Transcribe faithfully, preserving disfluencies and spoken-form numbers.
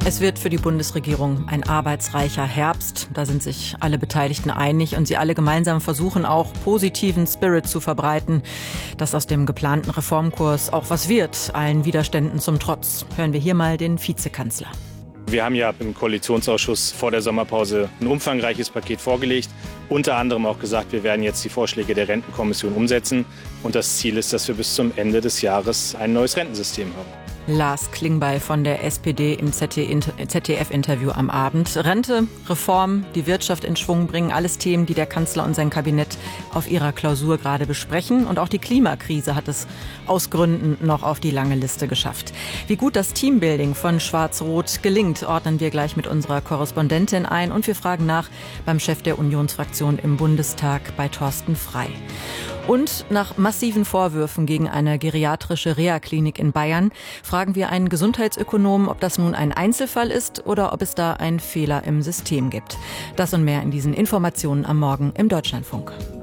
Es wird für die Bundesregierung ein arbeitsreicher Herbst. Da sind sich alle Beteiligten einig und sie alle gemeinsam versuchen auch positiven Spirit zu verbreiten, dass aus dem geplanten Reformkurs auch was wird, allen Widerständen zum Trotz. Hören wir hier mal den Vizekanzler. Wir haben ja im Koalitionsausschuss vor der Sommerpause ein umfangreiches Paket vorgelegt. Unter anderem auch gesagt, wir werden jetzt die Vorschläge der Rentenkommission umsetzen. Und das Ziel ist, dass wir bis zum Ende des Jahres ein neues Rentensystem haben. Lars Klingbeil von der S P D im Z D F-Interview am Abend. Rente, Reform, die Wirtschaft in Schwung bringen, alles Themen, die der Kanzler und sein Kabinett auf ihrer Klausur gerade besprechen. Und auch die Klimakrise hat es aus Gründen noch auf die lange Liste geschafft. Wie gut das Teambuilding von Schwarz-Rot gelingt, ordnen wir gleich mit unserer Korrespondentin ein. Und wir fragen nach beim Chef der Unionsfraktion im Bundestag, bei Thorsten Frey. Und nach massiven Vorwürfen gegen eine geriatrische Reha-Klinik in Bayern fragen wir einen Gesundheitsökonomen, ob das nun ein Einzelfall ist oder ob es da einen Fehler im System gibt. Das und mehr in diesen Informationen am Morgen im Deutschlandfunk.